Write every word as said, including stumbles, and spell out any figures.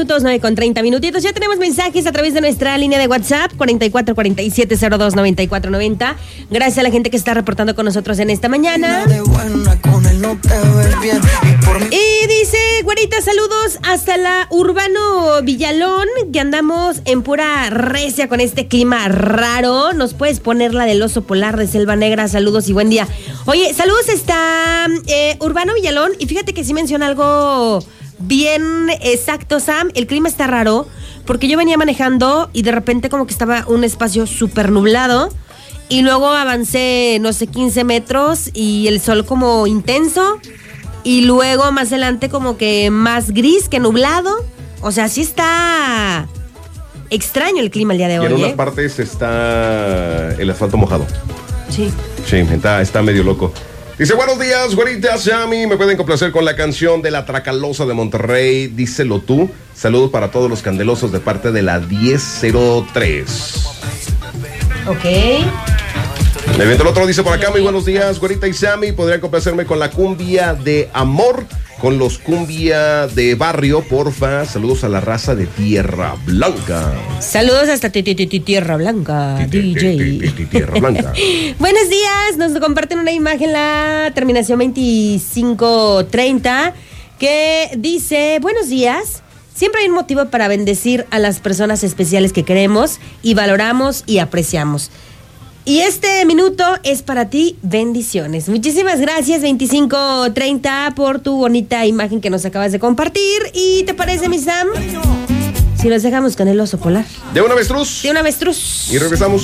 minutos, nueve con treinta minutitos. Ya tenemos mensajes a través de nuestra línea de WhatsApp, cuarenta y cuatro cuarenta y siete cero dos noventa y cuatro noventa. Gracias a la gente que está reportando con nosotros en esta mañana. Y dice, güerita, saludos hasta la Urbano Villalón, que andamos en pura recia con este clima raro. ¿Nos puedes poner la del oso polar de Selva Negra? Saludos y buen día. Oye, saludos está eh, Urbano Villalón, y fíjate que sí menciona algo bien exacto, Sam. El clima está raro porque yo venía manejando y de repente como que estaba un espacio súper nublado y luego avancé, no sé, quince metros y el sol como intenso, y luego más adelante como que más gris que nublado. O sea, sí está extraño el clima el día de hoy. Y en unas ¿eh? partes está el asfalto mojado. Sí. Sí, está, está medio loco. Dice, buenos días, güeritas, Yami. Me pueden complacer con la canción de La Tracalosa de Monterrey, Díselo Tú. Saludos para todos los candelosos de parte de la diez cero tres. Ok. El viento el otro dice por acá, muy buenos días, güerita y Sammy. Podrían complacerme con la cumbia de amor, con los cumbia de barrio, porfa. Saludos a la raza de Tierra Blanca. Saludos hasta Tierra Blanca, D J. Tierra Blanca. Buenos días, nos comparten una imagen, la terminación veinticinco treinta, que dice, buenos días. Siempre hay un motivo para bendecir a las personas especiales que queremos y valoramos y apreciamos. Y este minuto es para ti, bendiciones. Muchísimas gracias, veinticinco treinta, por tu bonita imagen que nos acabas de compartir. ¿Y te parece, mi Sam, si nos dejamos con el oso polar? ¿De un avestruz? De un avestruz. Y regresamos.